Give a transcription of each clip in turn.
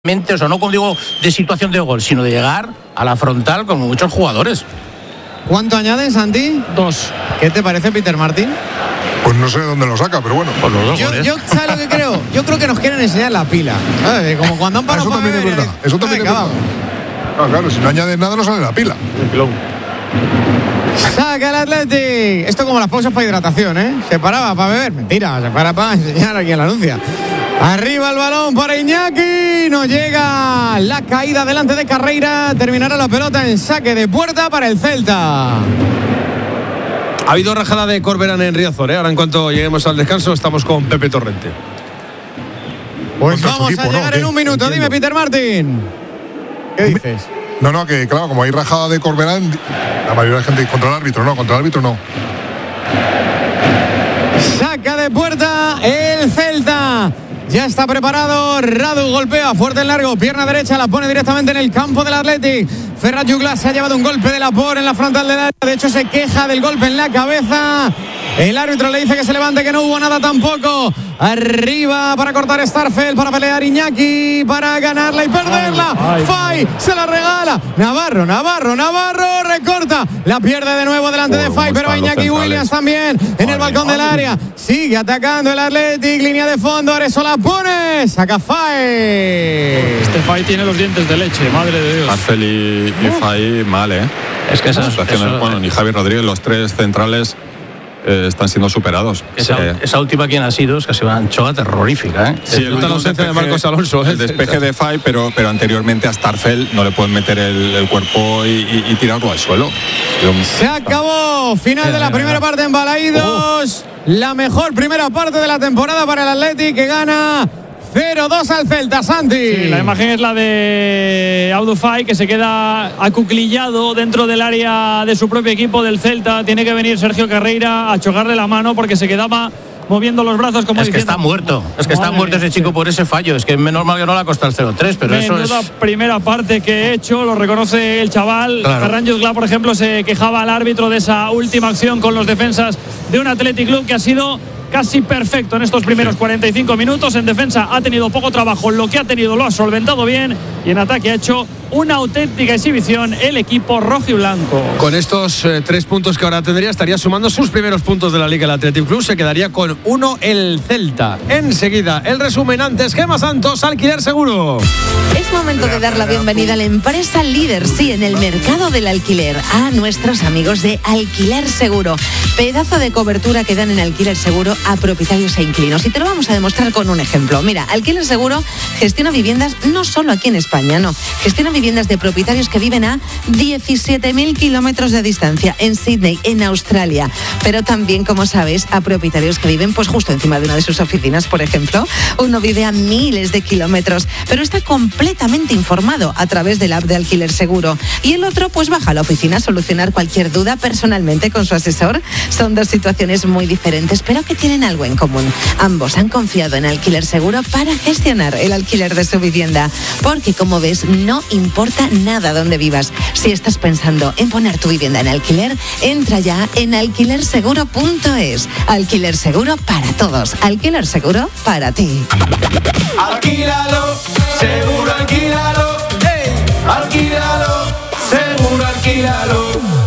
O sea, no como digo de situación de gol, sino de llegar a la frontal con muchos jugadores. ¿Cuánto añades, Santi? 2. ¿Qué te parece, Peter Martín? Pues no sé de dónde lo saca, pero bueno. Pues los dos goles. Yo ¿sabes lo que creo? Yo creo que nos quieren enseñar la pila. ¿Sabes? Como cuando han parado. Eso también es verdad. Eso también es verdad. Claro, si no añades nada no sale la pila. Saca el Athletic. Esto como las pausas para hidratación, ¿eh? Se paraba para beber. Mentira, se para para enseñar aquí en la anuncia. Arriba el balón para Iñaki. No llega la caída delante de Carreira. Terminará la pelota en saque de puerta para el Celta. Ha habido rajada de Corberán en Riazor, ¿eh? Ahora en cuanto lleguemos al descanso estamos con Pepe Torrente. Pues Contra vamos equipo, a llegar en un minuto. Dime, Peter Martín. ¿Qué dices? No, que claro, como hay rajada de Corberán, la mayoría de la gente contra el árbitro no. Saca de puerta el Celta. Ya está preparado. Radu golpea fuerte en largo. Pierna derecha la pone directamente en el campo del Athletic. Ferran Juglas se ha llevado un golpe de Laporte en la frontal del área. De hecho, se queja del golpe en la cabeza. El árbitro le dice que se levante, que no hubo nada tampoco. Arriba para cortar Starfelt, para pelear Iñaki, para ganarla y perderla. Fay se la regala. Navarro recorta. La pierde de nuevo delante de Fay, pero Iñaki Williams también en el balcón del área. Sigue atacando el Athletic, línea de fondo. Areso la pone, saca Fay. Este Fay tiene los dientes de leche, madre de Dios. Marcel y Fay mal, ¿eh? Es que esas situaciones, bueno, ni Javi Rodríguez, los tres centrales están siendo superados. Esa última quien ha sido es que ha sido una anchoa terrorífica, ¿eh? Sí, la ausencia de Marcos Alonso. El despeje de Fay, pero anteriormente a Starfelt no le pueden meter el cuerpo y tirarlo al suelo. Se acabó. Final de la primera parte en Balaídos. La mejor primera parte de la temporada para el Athletic, que gana 0-2 al Celta, Santi. Sí, la imagen es la de Abdou Fay, que se queda acuclillado dentro del área de su propio equipo del Celta. Tiene que venir Sergio Carreira a chocarle la mano porque se quedaba moviendo los brazos como diciendo, que está muerto. Es que está muerto ese chico por ese fallo. Es que menos mal que no le ha costado el 0-3, pero menuda eso es... primera parte que he hecho, lo reconoce el chaval. Claro. Ferran Juglas, por ejemplo, se quejaba al árbitro de esa última acción con los defensas de un Athletic Club que ha sido casi perfecto en estos primeros 45 minutos. En defensa ha tenido poco trabajo, lo que ha tenido lo ha solventado bien, y en ataque ha hecho una auténtica exhibición el equipo rojo y blanco. Con estos 3 puntos que ahora tendría, estaría sumando sus primeros puntos de la Liga el Athletic Club. Se quedaría con 1 el Celta. Enseguida, el resumen antes. Gema Santos, Alquiler Seguro. Es momento de dar la bienvenida a la empresa líder, sí, en el mercado del alquiler, a nuestros amigos de Alquiler Seguro. Pedazo de cobertura que dan en Alquiler Seguro a propietarios e inquilinos. Y te lo vamos a demostrar con un ejemplo. Mira, Alquiler Seguro gestiona viviendas no solo aquí en España, no. Gestiona viviendas de propietarios que viven a 17.000 kilómetros de distancia, en Sydney, en Australia. Pero también, como sabes, a propietarios que viven pues justo encima de una de sus oficinas, por ejemplo. Uno vive a miles de kilómetros, pero está completamente informado a través de la app de Alquiler Seguro. Y el otro pues baja a la oficina a solucionar cualquier duda personalmente con su asesor. Son dos situaciones muy diferentes, pero que tienen algo en común. Ambos han confiado en Alquiler Seguro para gestionar el alquiler de su vivienda. Porque, como ves, no importa nada donde vivas. Si estás pensando en poner tu vivienda en alquiler, entra ya en alquilerseguro.es. Alquiler Seguro para todos. Alquiler Seguro para ti. Alquílalo, seguro alquílalo. Hey, alquílalo, seguro alquílalo.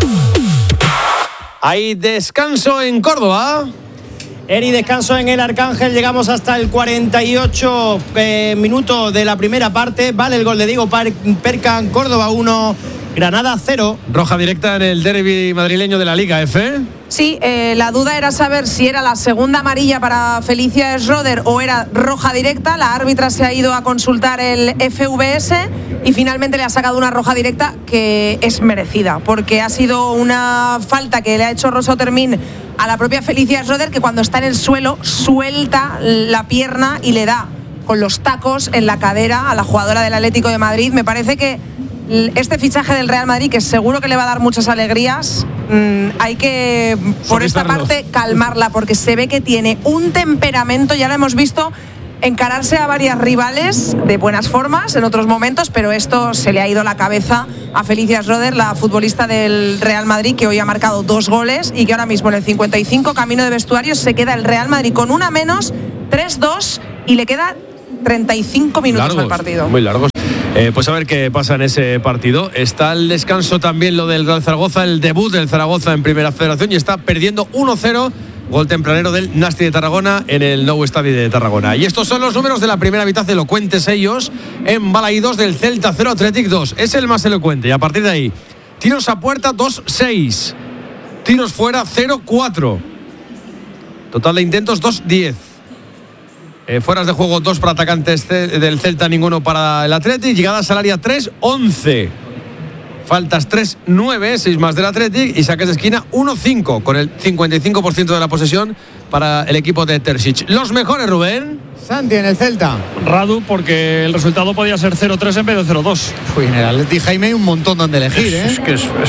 Hay descanso en Córdoba. Eri, descanso en el Arcángel. Llegamos hasta el 48 minuto de la primera parte. Vale el gol de Diego Percan. Córdoba 1, Granada 0. Roja directa en el derbi madrileño de la Liga F. Sí, la duda era saber si era la segunda amarilla para Felicia Schroeder o era roja directa. La árbitra se ha ido a consultar el FVS y finalmente le ha sacado una roja directa que es merecida, porque ha sido una falta que le ha hecho Rosa Otermin a la propia Felicia Schroeder, que cuando está en el suelo suelta la pierna y le da con los tacos en la cadera a la jugadora del Atlético de Madrid. Me parece que este fichaje del Real Madrid, que seguro que le va a dar muchas alegrías, hay que, por esta parte, calmarla, porque se ve que tiene un temperamento. Ya lo hemos visto encararse a varias rivales de buenas formas en otros momentos, pero esto se le ha ido la cabeza a Felicia Schroeder, la futbolista del Real Madrid, que hoy ha marcado 2 goles y que ahora mismo en el 55, camino de vestuarios, se queda el Real Madrid con una menos, 3-2, y le queda 35 minutos largos, al partido. Muy largos. Pues a ver qué pasa en ese partido. Está el descanso también lo del Real Zaragoza, el debut del Zaragoza en Primera Federación, y está perdiendo 1-0. Gol tempranero del Nasti de Tarragona en el Nou Estadi de Tarragona. Y estos son los números de la primera mitad, elocuentes ellos, en Balaídos del Celta 0, Athletic 2. Es el más elocuente. Y a partir de ahí, tiros a puerta 2-6. Tiros fuera 0-4. Total de intentos 2-10. Fueras de juego 2 para atacantes del Celta, ninguno para el Athletic. Llegadas al área 3-11. Faltas 3-9, 6 más del Athletic, y saques de esquina 1-5, con el 55% de la posesión para el equipo de Terzic. Los mejores, Rubén. Santi en el Celta. Radu, porque el resultado podía ser 0-3 en vez de 0-2. Uy, en el Atleti, Jaime, hay un montón donde elegir, ¿eh? Es que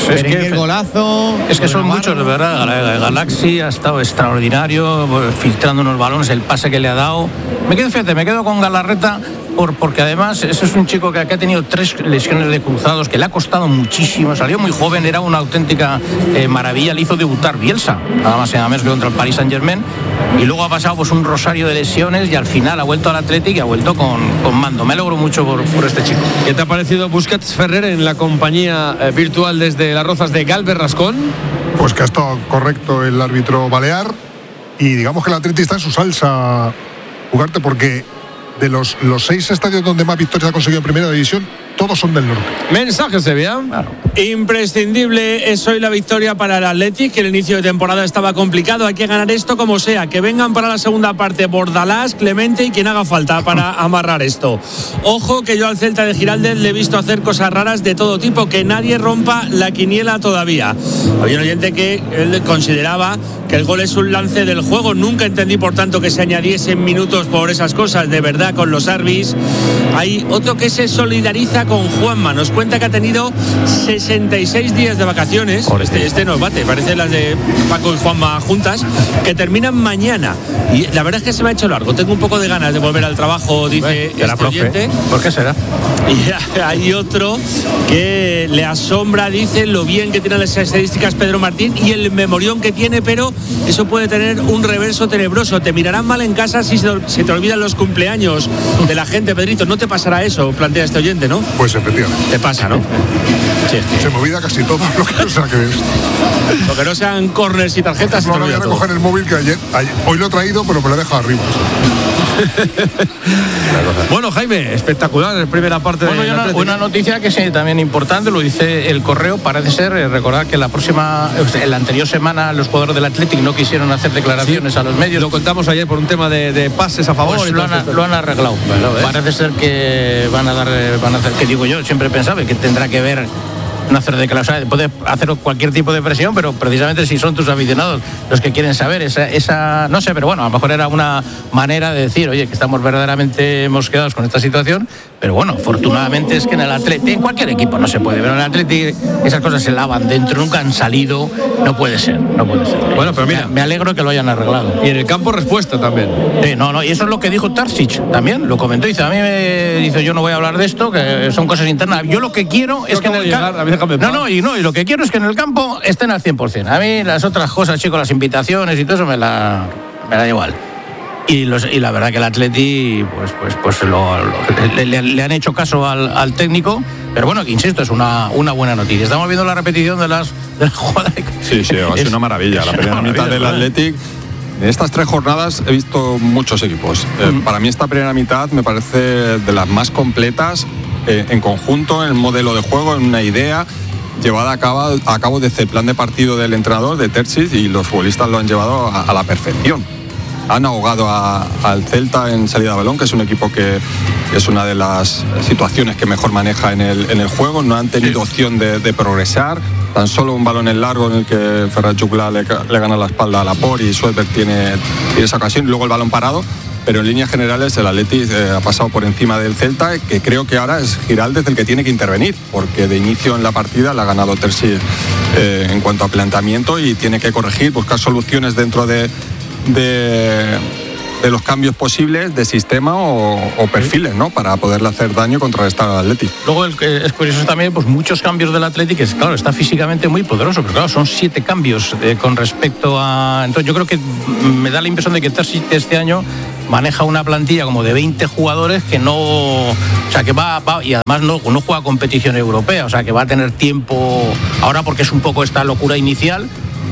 el golazo. Es que son muchos, de verdad. Galaxy ha estado extraordinario, filtrando unos balones, el pase que le ha dado. Me quedo con Galarreta, porque además ese es un chico que ha tenido 3 lesiones de cruzados, que le ha costado muchísimo. Salió muy joven, era una auténtica maravilla. Le hizo debutar Bielsa, nada más y nada menos que contra el Paris Saint-Germain. Y luego ha pasado pues un rosario de lesiones y al final ha vuelto al Athletic y ha vuelto con mando. Me alegro mucho por este chico. ¿Qué te ha parecido Busquets Ferrer en la compañía virtual desde Las Rozas de Galvez Rascón? Pues que ha estado correcto el árbitro balear, y digamos que el Athletic está en su salsa, Ugarte, porque de los 6 estadios donde más victorias ha conseguido en Primera División, todos son del norte. Mensaje, Sevilla. Claro. Imprescindible es hoy la victoria para el Athletic, que el inicio de temporada estaba complicado. Hay que ganar esto como sea. Que vengan para la segunda parte Bordalás, Clemente y quien haga falta para amarrar esto. Ojo, que yo al Celta de Giraldez le he visto hacer cosas raras de todo tipo. Que nadie rompa la quiniela todavía. Había un oyente que él consideraba que el gol es un lance del juego. Nunca entendí, por tanto, que se añadiesen minutos por esas cosas, de verdad, con los árbitros. Hay otro que se solidariza con Juanma. Nos cuenta que ha tenido 66 días de vacaciones. Este nos bate, parece las de Paco y Juanma juntas, que terminan mañana. Y la verdad es que se me ha hecho largo. Tengo un poco de ganas de volver al trabajo, dice este oyente. ¿Por qué será? Y hay otro que le asombra, dice, lo bien que tiene las estadísticas Pedro Martín y el memorión que tiene, pero eso puede tener un reverso tenebroso. Te mirarán mal en casa si se te olvidan los cumpleaños de la gente, Pedrito. No te pasará eso, plantea este oyente, ¿no? Pues efectivamente. Te pasa, ¿no? Sí, es que se me olvida casi todo lo que no sea que ves. Lo que no sean corners y tarjetas. No, voy a recoger el móvil que hoy lo he traído, pero me lo he dejado arriba. Bueno, Jaime, espectacular en primera parte. Bueno, de una noticia que es también importante, lo dice el Correo, parece ser, recordar que en la anterior semana los jugadores del Athletic no quisieron hacer declaraciones a los medios. Lo contamos ayer por un tema de pases a favor. Pues lo han arreglado. Bueno, parece ser que van a hacer, que digo yo, siempre pensaba que tendrá que ver no hacer declaraciones, puede hacer cualquier tipo de presión, pero precisamente si son tus aficionados los que quieren saber esa no sé, pero bueno, a lo mejor era una manera de decir, oye, que estamos verdaderamente mosqueados con esta situación, pero bueno, afortunadamente es que en el Atleti, en cualquier equipo no se puede, pero en el Atleti esas cosas se lavan dentro, nunca han salido, no puede ser. Bueno, pero mira, me alegro que lo hayan arreglado. Y en el campo respuesta también. Y eso es lo que dijo Terzic también, lo comentó, dice, a mí me dice, yo no voy a hablar de esto, que son cosas internas, yo lo que quiero es que en el campo y lo que quiero es que en el campo estén al 100%. A mí las otras cosas, chicos, las invitaciones y todo eso me da igual. Y la verdad que el Atleti pues le han hecho caso al técnico, pero bueno, que insisto, es una buena noticia. Estamos viendo la repetición de las jugadas. Sí, ha sido una maravilla. La primera mitad del Athletic. En estas 3 jornadas he visto muchos equipos. Para mí esta primera mitad me parece de las más completas en conjunto, en el modelo de juego, en una idea llevada a cabo desde el plan de partido del entrenador, de Terzic, y los futbolistas lo han llevado a la perfección. Han ahogado al Celta en salida de balón, que es un equipo que es una de las situaciones que mejor maneja en el juego. No han tenido opción de progresar. Tan solo un balón en largo en el que Ferran Juglà le gana la espalda a Laporte y Suelberg tiene esa ocasión, y luego el balón parado. Pero en líneas generales el Athletic ha pasado por encima del Celta, que creo que ahora es Giraldez el que tiene que intervenir, porque de inicio en la partida la ha ganado Terzic en cuanto a planteamiento, y tiene que corregir, buscar soluciones dentro de los cambios posibles de sistema o perfiles, ¿no? Para poderle hacer daño y contrarrestar al Athletic. Luego es curioso también, pues muchos cambios del Athletic, que claro, está físicamente muy poderoso, pero claro, son 7 cambios con respecto a... Entonces yo creo que me da la impresión de que Terzic este año maneja una plantilla como de 20 jugadores que no, o sea, que va y además no juega competición europea, o sea, que va a tener tiempo ahora porque es un poco esta locura inicial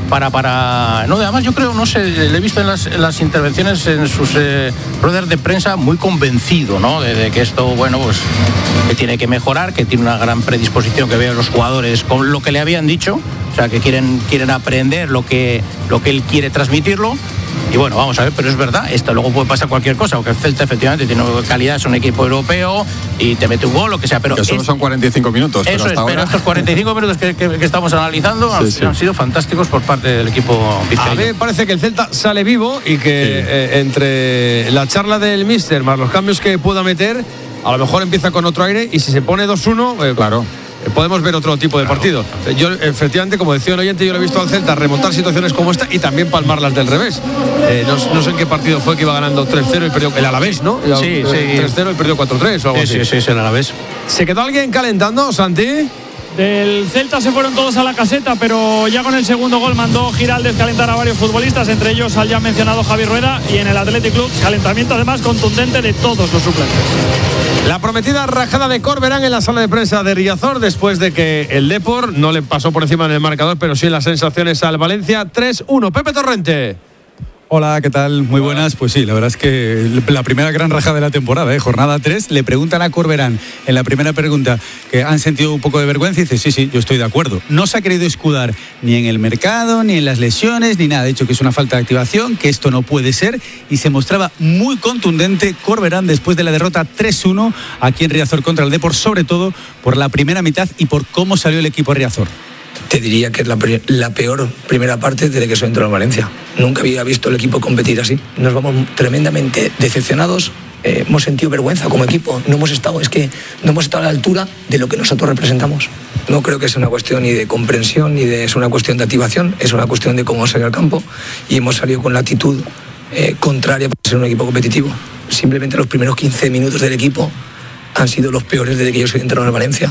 no, además yo creo, no sé, le he visto en las intervenciones en sus ruedas de prensa muy convencido, ¿no? De que esto, bueno, pues que tiene que mejorar, que tiene una gran predisposición, que veo los jugadores con lo que le habían dicho, o sea, que quieren aprender lo que él quiere transmitirlo. Y bueno, vamos a ver, pero es verdad, esto luego puede pasar cualquier cosa, porque el Celta efectivamente tiene calidad, es un equipo europeo y te mete un gol, lo que sea, pero que solo son 45 minutos. Eso pero pero estos 45 minutos que estamos analizando han sido fantásticos por parte del equipo vizcaíno. A mí me parece que el Celta sale vivo y que entre la charla del míster más los cambios que pueda meter, a lo mejor empieza con otro aire y si se pone 2-1, claro, podemos ver otro tipo de partido. Yo, efectivamente, como decía un oyente, yo lo he visto al Celta remontar situaciones como esta y también palmarlas del revés. No sé en qué partido fue que iba ganando 3-0 y perdió el Alavés, ¿no? Sí. 3-0 y perdió 4-3 o algo así. Sí, el Alavés. ¿Se quedó alguien calentando, Santi? Del Celta se fueron todos a la caseta, pero ya con el segundo gol mandó Giraldez calentar a varios futbolistas, entre ellos al ya mencionado Javi Rueda, y en el Athletic Club calentamiento además contundente de todos los suplentes. La prometida rajada de Corberán en la sala de prensa de Riazor después de que el Depor no le pasó por encima en el marcador, pero sí en las sensaciones al Valencia. 3-1. Pepe Torrente. Hola, ¿qué tal? Muy buenas. Pues sí, la verdad es que la primera gran rajada de la temporada, jornada 3, le preguntan a Corberán en la primera pregunta que han sentido un poco de vergüenza y dice, sí, yo estoy de acuerdo. No se ha querido escudar ni en el mercado, ni en las lesiones, ni nada. Ha dicho que es una falta de activación, que esto no puede ser y se mostraba muy contundente Corberán después de la derrota 3-1 aquí en Riazor contra el Depor, sobre todo por la primera mitad y por cómo salió el equipo Riazor. Te diría que es la peor primera parte desde que soy entrado en Valencia. Nunca había visto el equipo competir así. Nos vamos tremendamente decepcionados. Hemos sentido vergüenza como equipo. No hemos estado a la altura de lo que nosotros representamos. No creo que sea una cuestión ni de comprensión, es una cuestión de activación, es una cuestión de cómo salir al campo. Y hemos salido con la actitud contraria para ser un equipo competitivo. Simplemente los primeros 15 minutos del equipo han sido los peores desde que yo soy entrado en Valencia.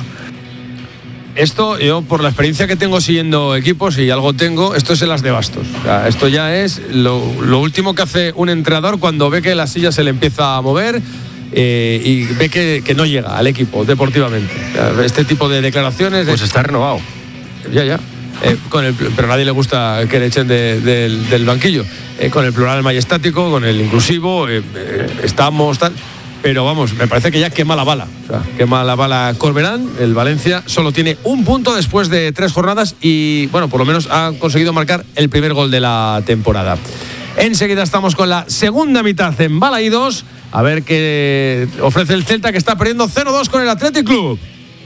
Esto, yo por la experiencia que tengo siguiendo equipos, y algo tengo, esto es en las de bastos. O sea, esto ya es lo último que hace un entrenador cuando ve que la silla se le empieza a mover y ve que no llega al equipo deportivamente. O sea, este tipo de declaraciones... Pues está renovado. Ya. Pero a nadie le gusta que le echen del banquillo. Con el plural majestático, con el inclusivo, estamos tal... Pero vamos, me parece que ya quema la bala. O sea, quema la bala Corberán. El Valencia solo tiene un punto después de 3 jornadas y, bueno, por lo menos ha conseguido marcar el primer gol de la temporada. Enseguida estamos con la segunda mitad en Balaídos. A ver qué ofrece el Celta, que está perdiendo 0-2 con el Athletic Club.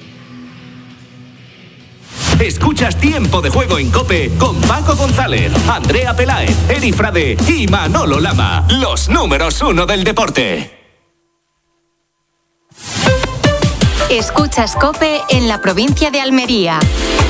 Escuchas Tiempo de Juego en COPE con Paco González, Andrea Peláez, Eri Frade y Manolo Lama. Los números 1 del deporte. Escuchas COPE en la provincia de Almería.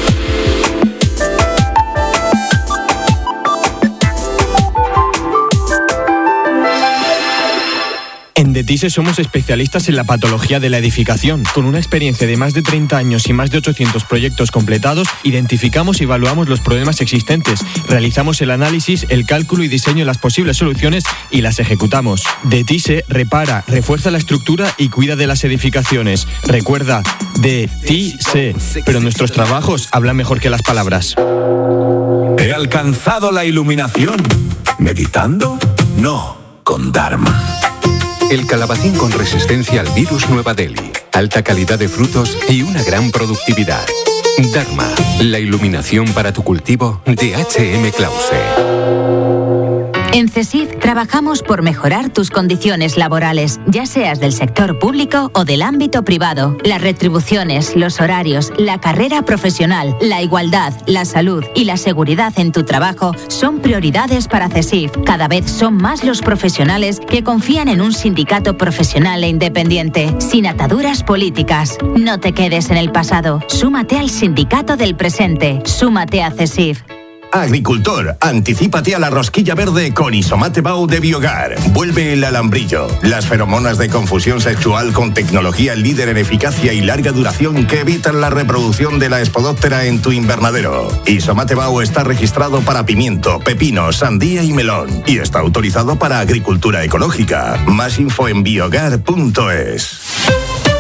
En DETISE somos especialistas en la patología de la edificación. Con una experiencia de más de 30 años y más de 800 proyectos completados, identificamos y evaluamos los problemas existentes, realizamos el análisis, el cálculo y diseño de las posibles soluciones y las ejecutamos. DETISE repara, refuerza la estructura y cuida de las edificaciones. Recuerda, DETISE, pero nuestros trabajos hablan mejor que las palabras. ¿He alcanzado la iluminación? ¿Meditando? No, con Dharma. El calabacín con resistencia al virus Nueva Delhi, alta calidad de frutos y una gran productividad. Dharma, la iluminación para tu cultivo de H.M. Clause. En CESIF trabajamos por mejorar tus condiciones laborales, ya seas del sector público o del ámbito privado. Las retribuciones, los horarios, la carrera profesional, la igualdad, la salud y la seguridad en tu trabajo son prioridades para CESIF. Cada vez son más los profesionales que confían en un sindicato profesional e independiente, sin ataduras políticas. No te quedes en el pasado. Súmate al sindicato del presente. Súmate a CESIF. Agricultor, anticípate a la rosquilla verde con Isomate Bau de Biogar. Vuelve el alambrillo, las feromonas de confusión sexual con tecnología líder en eficacia y larga duración que evitan la reproducción de la espodóptera en tu invernadero. Isomate Bau está registrado para pimiento, pepino, sandía y melón y está autorizado para agricultura ecológica. Más info en biogar.es.